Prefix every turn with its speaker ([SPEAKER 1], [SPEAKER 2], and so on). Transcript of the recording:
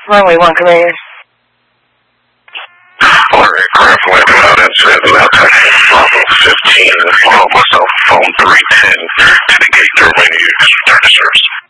[SPEAKER 1] Runway 1, come in.
[SPEAKER 2] Alright, craft landing out at Atlanta, Bravo 15, follow myself, phone 310, to the gate, the remaining units return to service.